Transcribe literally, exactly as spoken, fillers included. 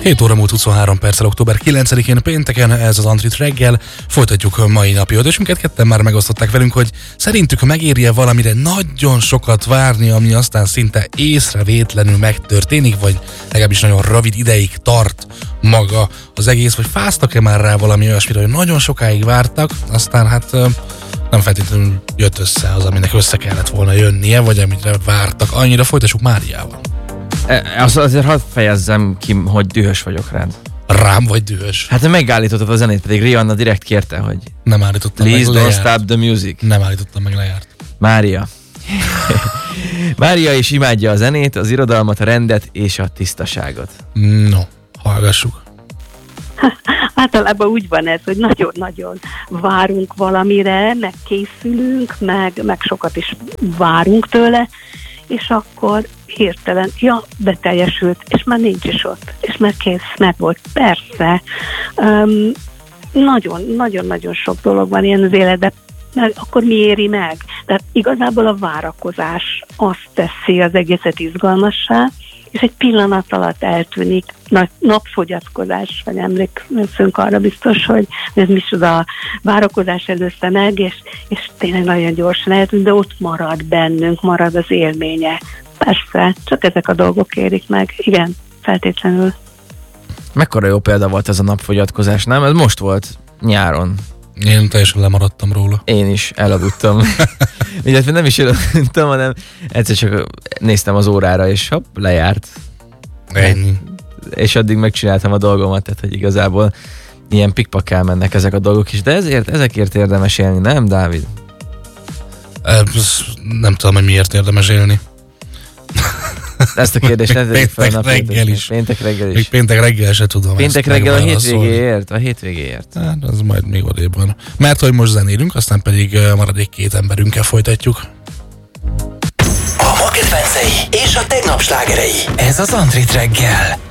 hét óra múlt huszonhárom perccel, október kilencedikén pénteken, ez az Antrit reggel. Folytatjuk mai napi ötösünket. Ketten már megosztották velünk, hogy szerintük megéri-e valamire nagyon sokat várni, ami aztán szinte észrevétlenül megtörténik, vagy legalábbis nagyon rövid ideig tart maga az egész, vagy fáztak-e már rá valami olyasmire, hogy nagyon sokáig vártak, aztán hát nem feltétlenül jött össze az, aminek össze kellett volna jönnie, vagy amire vártak. Annyira folytassuk Máriával. Az, azért hadd fejezzem ki, hogy dühös vagyok rád. Rám vagy dühös? Hát te megállítottad a zenét, pedig Rihanna direkt kérte, hogy nem állítottam Please meg, don't lejárt. stop the music. Nem állítottam meg, lejárt. Mária. Mária is imádja a zenét, az irodalmat, a rendet és a tisztaságot. No, hallgassuk. Általában úgy van ez, hogy nagyon-nagyon várunk valamire, meg készülünk, meg, meg sokat is várunk tőle, és akkor hirtelen, ja, beteljesült, és már nincs is ott, és már kész, meg volt. Persze, um, nagyon, nagyon-nagyon sok dolog van ilyen az életben, mert akkor mi éri meg? Tehát igazából a várakozás azt teszi az egészet izgalmassá, és egy pillanat alatt eltűnik, nagy napfogyatkozás, vagy emlékszünk arra biztos, hogy ez micsoda a várakozás előzte meg, és, és tényleg nagyon gyorsan eltűnt, de ott marad bennünk, marad az élménye. Persze, csak ezek a dolgok érik meg. Igen, feltétlenül. Mekkora jó példa volt ez a napfogyatkozás, nem? Ez most volt nyáron. Én teljesen lemaradtam róla. Én is elaludtam. Illetve nem is elaludtam, hanem egyszer csak néztem az órára, és hopp, lejárt. Ennyi. És addig megcsináltam a dolgomat, tehát hogy igazából ilyen pikpakkel mennek ezek a dolgok is, de ezért, ezekért érdemes élni, nem, Dávid? Nem tudom, hogy miért érdemes élni. Ezt a kérdést ne tegyük fel a nap reggel is. Péntek reggel is. Még péntek reggel se tudom. Péntek reggel a hétvégéért, a hétvégéért. Hát, az majd még odébb van. Mert hogy most zenélünk, aztán pedig maradék két emberünkkel folytatjuk. A ma kedvencei és a tegnap slágerei. Ez az Antrit reggel.